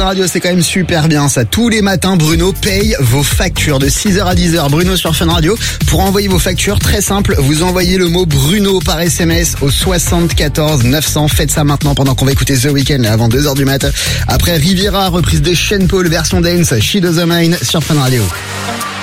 Radio, c'est quand même super bien ça. Tous les matins, Bruno paye vos factures de 6h à 10h. Bruno sur Fun Radio. Pour envoyer vos factures, très simple, vous envoyez le mot Bruno par SMS au 74 900. Faites ça maintenant pendant qu'on va écouter The Weeknd avant 2h du matin. Après Riviera, reprise de Sean Paul version dance, She Doesn't Mind sur Fun Radio.